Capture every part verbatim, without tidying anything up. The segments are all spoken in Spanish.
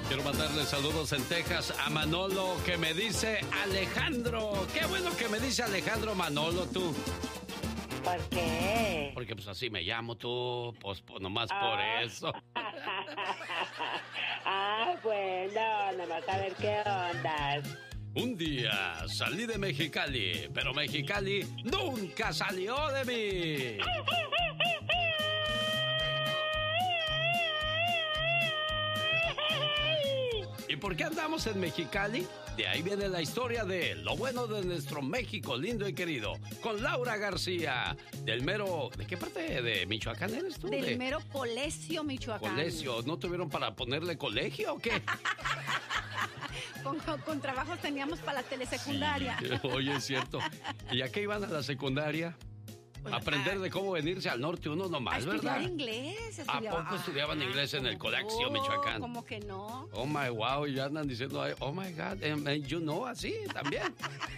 Quiero mandarle saludos en Texas a Manolo, que me dice Alejandro. Qué bueno que me dice Alejandro Manolo, tú. ¿Por qué? Porque pues así me llamo tú, pues, pues nomás ah. por eso. Ah, bueno, nomás a ver qué ondas. Un día salí de Mexicali, pero Mexicali nunca salió de mí. ¿Y por qué andamos en Mexicali? De ahí viene la historia de lo bueno de nuestro México lindo y querido, con Laura García, del mero... ¿De qué parte de Michoacán eres tú? Del de... mero Colesio, Michoacán. Colesio, ¿no tuvieron para ponerle colegio o qué? con, con, con trabajos teníamos para la telesecundaria. Sí, oye, es cierto. ¿Y a qué iban a la secundaria? Pues, aprender a, de cómo venirse al norte uno nomás, a ¿verdad? Inglés, ¿A poco estudiaban inglés en el Colexio, Michoacán? ¿Cómo que no? Oh my wow, y ya andan diciendo, oh my God, and, and you know, así también.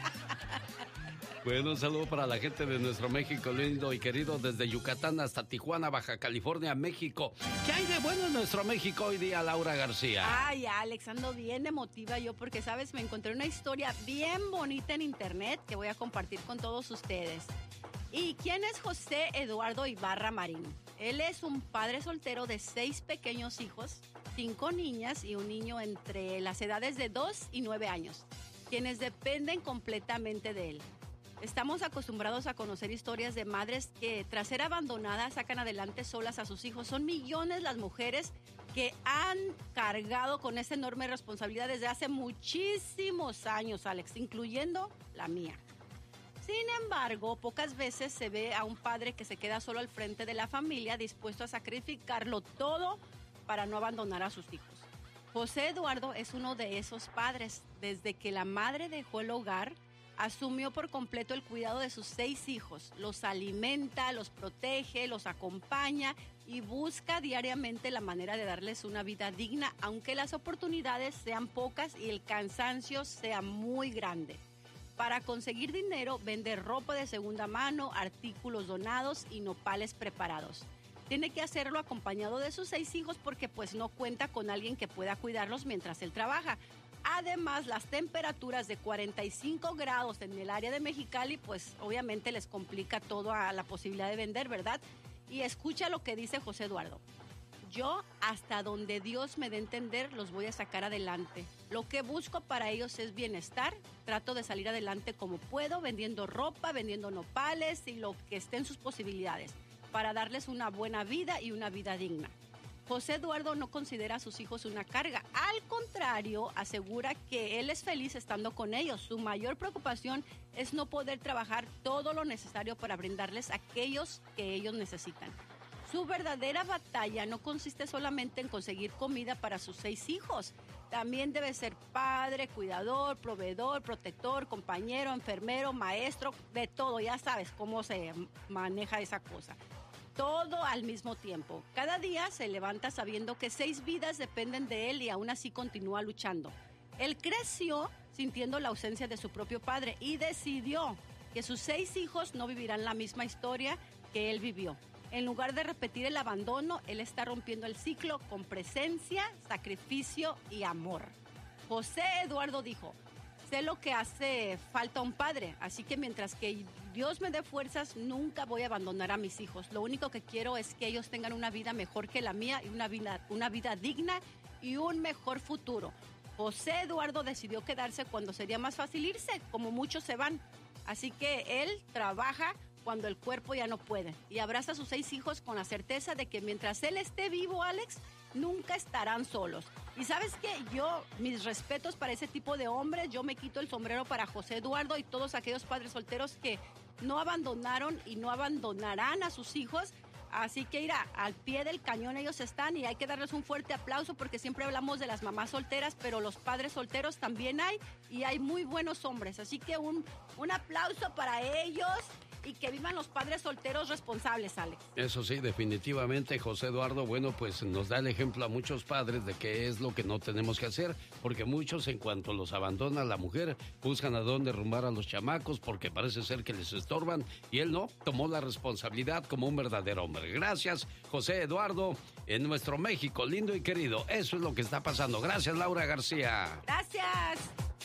Bueno, un saludo para la gente de nuestro México lindo y querido, desde Yucatán hasta Tijuana, Baja California, México. ¿Qué hay de bueno en nuestro México hoy día, Laura García? Ay, Alex, ando bien emotiva yo porque, ¿sabes? Me encontré una historia bien bonita en internet que voy a compartir con todos ustedes. ¿Y quién es José Eduardo Ibarra Marín? Él es un padre soltero de seis pequeños hijos, cinco niñas y un niño entre las edades de dos y nueve años, quienes dependen completamente de él. Estamos acostumbrados a conocer historias de madres que, tras ser abandonadas, sacan adelante solas a sus hijos. Son millones las mujeres que han cargado con esa enorme responsabilidad desde hace muchísimos años, Alex, incluyendo la mía. Sin embargo, pocas veces se ve a un padre que se queda solo al frente de la familia, dispuesto a sacrificarlo todo para no abandonar a sus hijos. José Eduardo es uno de esos padres. Desde que la madre dejó el hogar, asumió por completo el cuidado de sus seis hijos. Los alimenta, los protege, los acompaña y busca diariamente la manera de darles una vida digna, aunque las oportunidades sean pocas y el cansancio sea muy grande. Para conseguir dinero, vende ropa de segunda mano, artículos donados y nopales preparados. Tiene que hacerlo acompañado de sus seis hijos porque pues no cuenta con alguien que pueda cuidarlos mientras él trabaja. Además, las temperaturas de cuarenta y cinco grados en el área de Mexicali, pues obviamente les complica todo a la posibilidad de vender, ¿verdad? Y escucha lo que dice José Eduardo. Yo, hasta donde Dios me dé a entender, los voy a sacar adelante. Lo que busco para ellos es bienestar. Trato de salir adelante como puedo, vendiendo ropa, vendiendo nopales y lo que esté en sus posibilidades, para darles una buena vida y una vida digna. José Eduardo no considera a sus hijos una carga. Al contrario, asegura que él es feliz estando con ellos. Su mayor preocupación es no poder trabajar todo lo necesario para brindarles aquellos que ellos necesitan. Su verdadera batalla no consiste solamente en conseguir comida para sus seis hijos. También debe ser padre, cuidador, proveedor, protector, compañero, enfermero, maestro, de todo. Ya sabes cómo se maneja esa cosa. Todo al mismo tiempo. Cada día se levanta sabiendo que seis vidas dependen de él y aún así continúa luchando. Él creció sintiendo la ausencia de su propio padre y decidió que sus seis hijos no vivirán la misma historia que él vivió. En lugar de repetir el abandono, él está rompiendo el ciclo con presencia, sacrificio y amor. José Eduardo dijo: sé lo que hace falta a un padre, así que mientras que Dios me dé fuerzas, nunca voy a abandonar a mis hijos. Lo único que quiero es que ellos tengan una vida mejor que la mía y una vida, una vida digna y un mejor futuro. José Eduardo decidió quedarse cuando sería más fácil irse, como muchos se van. Así que él trabaja cuando el cuerpo ya no puede y abraza a sus seis hijos con la certeza de que mientras él esté vivo, Alex, nunca estarán solos. Y ¿sabes qué? Yo, mis respetos para ese tipo de hombres, yo me quito el sombrero para José Eduardo y todos aquellos padres solteros que no abandonaron y no abandonarán a sus hijos. Así que, mira, al pie del cañón ellos están y hay que darles un fuerte aplauso porque siempre hablamos de las mamás solteras, pero los padres solteros también hay y hay muy buenos hombres. Así que un, un aplauso para ellos. y que vivan los padres solteros responsables, Alex. Eso sí, definitivamente, José Eduardo, bueno, pues nos da el ejemplo a muchos padres de qué es lo que no tenemos que hacer, porque muchos, en cuanto los abandona la mujer, buscan a dónde rumbar a los chamacos porque parece ser que les estorban, y él no, tomó la responsabilidad como un verdadero hombre. Gracias, José Eduardo, en nuestro México lindo y querido. Eso es lo que está pasando. Gracias, Laura García. Gracias.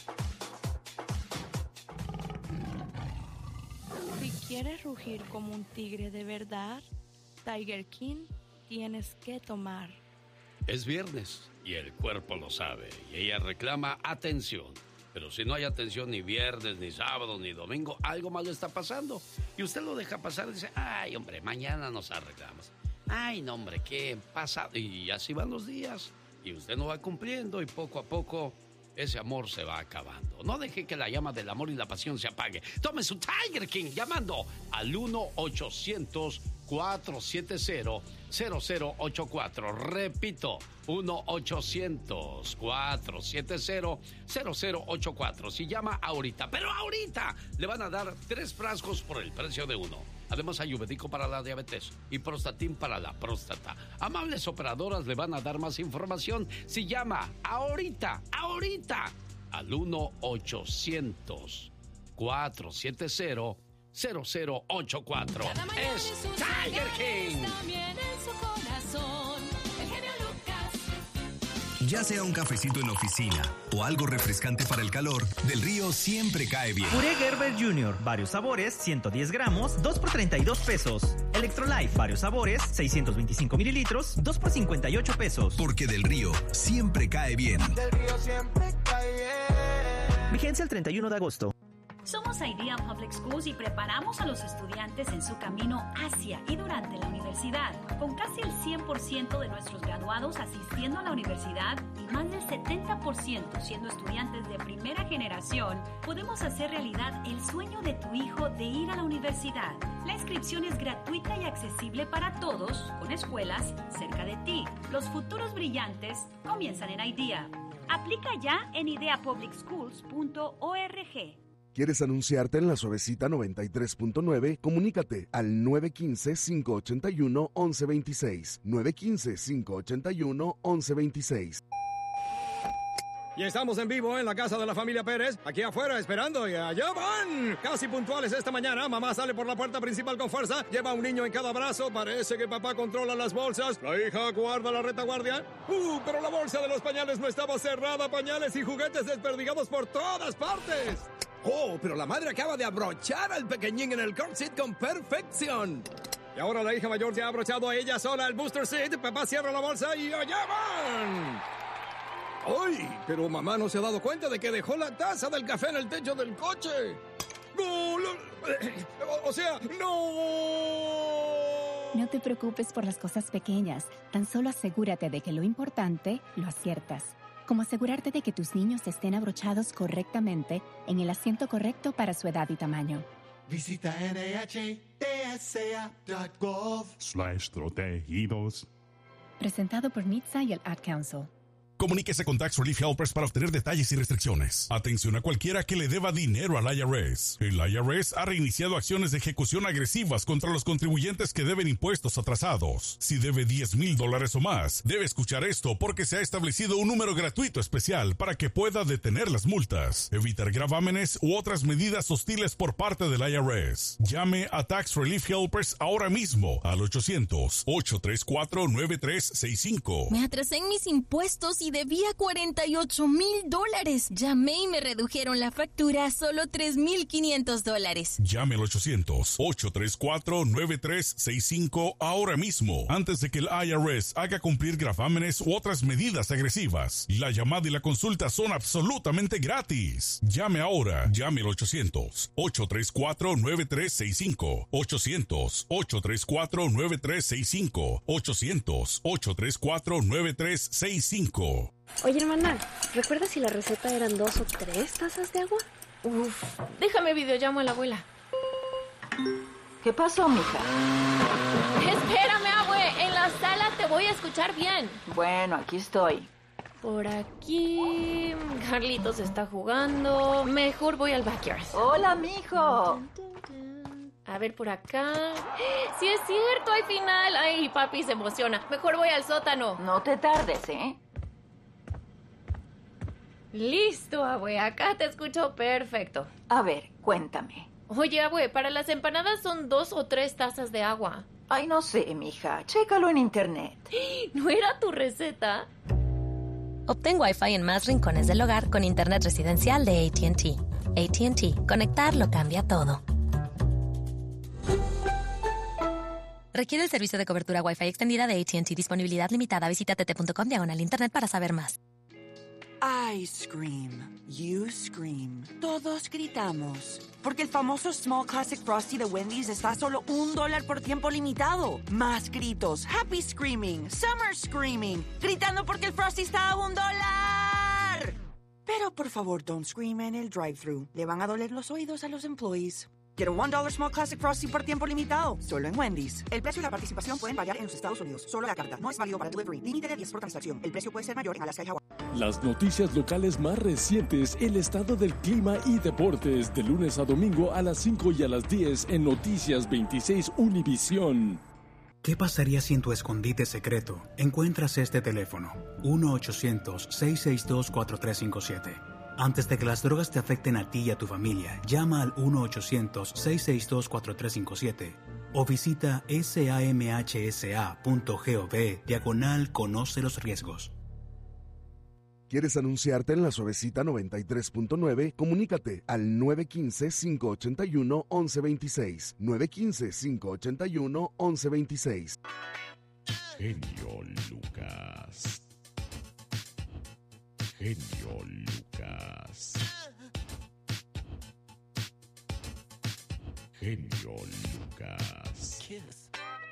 Si quieres rugir como un tigre de verdad, Tiger King tienes que tomar. Es viernes y el cuerpo lo sabe, y ella reclama atención. Pero si no hay atención ni viernes, ni sábado, ni domingo, algo malo está pasando. Y usted lo deja pasar y dice, ay, hombre, mañana nos arreglamos. Ay, no, hombre, ¿qué pasa? Y así van los días. Y usted no va cumpliendo y poco a poco ese amor se va acabando. No deje que la llama del amor y la pasión se apague. Tome su Tiger King llamando al uno ochocientos cuatro siete cero cero cero ocho cuatro. Repito, uno ochocientos cuatro siete cero cero cero ocho cuatro. Si llama ahorita, pero ahorita le van a dar tres frascos por el precio de uno. Además hay Uvedico para la diabetes y Prostatin para la próstata. Amables operadoras le van a dar más información si llama ahorita, ahorita al uno ochocientos cuatro siete cero cero cero ocho cuatro. Es Tiger King. Ya sea un cafecito en la oficina o algo refrescante para el calor, Del Río siempre cae bien. Puré Gerber junior, varios sabores, ciento diez gramos, dos por treinta y dos pesos. Electrolife, varios sabores, seiscientos veinticinco mililitros, dos por cincuenta y ocho pesos. Porque Del Río siempre cae bien. Del Río siempre cae bien. Vigencia el treinta y uno de agosto. Somos Idea Public Schools y preparamos a los estudiantes en su camino hacia y durante la universidad. Con casi el cien por ciento de nuestros graduados asistiendo a la universidad y más del setenta por ciento siendo estudiantes de primera generación, podemos hacer realidad el sueño de tu hijo de ir a la universidad. La inscripción es gratuita y accesible para todos, con escuelas cerca de ti. Los futuros brillantes comienzan en Idea. Aplica ya en idea public schools punto org. ¿Quieres anunciarte en la Suavecita noventa y tres punto nueve? Comunícate al nueve uno cinco, cinco ocho uno, once veintiséis. nueve uno cinco, cinco ocho uno, once veintiséis. Y estamos en vivo en la casa de la familia Pérez, aquí afuera esperando, y allá van. Casi puntuales esta mañana, mamá sale por la puerta principal con fuerza, lleva un niño en cada brazo, parece que papá controla las bolsas, la hija guarda la retaguardia. Uh, pero la bolsa de los pañales no estaba cerrada, pañales y juguetes desperdigados por todas partes. Oh, pero la madre acaba de abrochar al pequeñín en el car seat con perfección. Y ahora la hija mayor ya ha abrochado a ella sola el booster seat, papá cierra la bolsa y allá van. ¡Ay! Pero mamá no se ha dado cuenta de que dejó la taza del café en el techo del coche. ¡No! O, o sea, ¡no! No te preocupes por las cosas pequeñas. Tan solo asegúrate de que lo importante lo aciertas. Como asegurarte de que tus niños estén abrochados correctamente en el asiento correcto para su edad y tamaño. Visita N H T S A punto gov slash protegidos. Presentado por N H T S A y el Ad Council. Comuníquese con Tax Relief Helpers para obtener detalles y restricciones. Atención a cualquiera que le deba dinero al I R S. El I R S ha reiniciado acciones de ejecución agresivas contra los contribuyentes que deben impuestos atrasados. Si debe diez mil dólares o más, debe escuchar esto porque se ha establecido un número gratuito especial para que pueda detener las multas, evitar gravámenes u otras medidas hostiles por parte del I R S. Llame a Tax Relief Helpers ahora mismo al ochocientos, ocho tres cuatro, nueve tres seis cinco. Me atrasé en mis impuestos y debía cuarenta y ocho mil dólares. Llamé y me redujeron la factura a solo tres mil quinientos dólares. Llame al ochocientos, ocho tres cuatro, nueve tres seis cinco ahora mismo, antes de que el I R S haga cumplir gravámenes u otras medidas agresivas. La llamada y la consulta son absolutamente gratis. Llame ahora. Llame al ochocientos, ocho tres cuatro, nueve tres seis cinco. ochocientos, ocho tres cuatro, nueve tres seis cinco. ochocientos, ocho tres cuatro, nueve tres seis cinco. Oye, hermana, ¿recuerdas si la receta eran dos o tres tazas de agua? Uf, déjame videollamo a la abuela. ¿Qué pasó, mija? Espérame, abue, en la sala te voy a escuchar bien. Bueno, aquí estoy. Por aquí... Carlitos está jugando. Mejor voy al backyard. Hola, mijo. A ver, por acá. ¡Sí es cierto! ¡Hay final! ¡Ay, papi se emociona! Mejor voy al sótano. No te tardes, ¿eh? Listo, abue. Acá te escucho perfecto. A ver, cuéntame. Oye, abue, para las empanadas son dos o tres tazas de agua. Ay, no sé, mija. Chécalo en internet. ¿No era tu receta? Obtén Wi-Fi en más rincones del hogar con internet residencial de A T and T. A T and T. Conectar lo cambia todo. Requiere el servicio de cobertura Wi-Fi extendida de A T and T. Disponibilidad limitada. Visita tt.com diagonal internet para saber más. I scream. You scream. Todos gritamos. Porque el famoso Small Classic Frosty de Wendy's está a solo un dólar por tiempo limitado. Más gritos. Happy screaming. Summer screaming. Gritando porque el Frosty está a un dólar. Pero por favor, don't scream en el drive-thru. Le van a doler los oídos a los employees. Quiero un dólar Small Classic Frosty por tiempo limitado. Solo en Wendy's. El precio y la participación pueden variar en los Estados Unidos. Solo la carta. No es válido para delivery. Límite de diez por transacción. El precio puede ser mayor en Alaska y Hawái. Las noticias locales más recientes, el estado del clima y deportes, de lunes a domingo a las cinco y a las diez en Noticias veintiséis Univisión. ¿Qué pasaría si en tu escondite secreto encuentras este teléfono? uno ochocientos, seiscientos sesenta y dos, cuatro tres cinco siete. Antes de que las drogas te afecten a ti y a tu familia, llama al uno ochocientos, seiscientos sesenta y dos, cuatro tres cinco siete o visita samhsa.gov diagonal conoce los riesgos. ¿Quieres anunciarte en La Suavecita noventa y tres punto nueve? Comunícate al nueve uno cinco, cinco ocho uno, once veintiséis. nueve uno cinco, cinco ocho uno, once veintiséis. Genio Lucas. Genio Lucas. Genio Lucas. Kiss.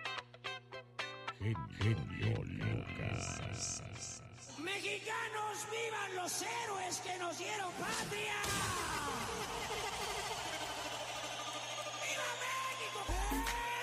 Genio Lucas. ¡Mexicanos, vivan los héroes que nos dieron patria!